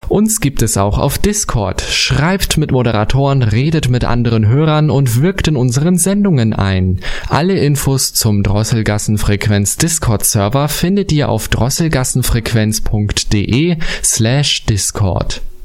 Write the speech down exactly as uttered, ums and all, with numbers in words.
Uns gibt es auch auf Discord. Schreibt mit Moderatoren, redet mit anderen Hörern und wirkt in unseren Sendungen ein. Alle Infos zum Drosselgassenfrequenz Discord-Server findet ihr auf drosselgassenfrequenz punkt de slash Discord.